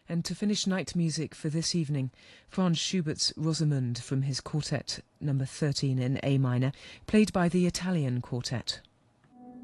And to finish night music for this evening, Franz Schubert's Rosamunde from his quartet number 13 in A minor, played by the Italian Quartet.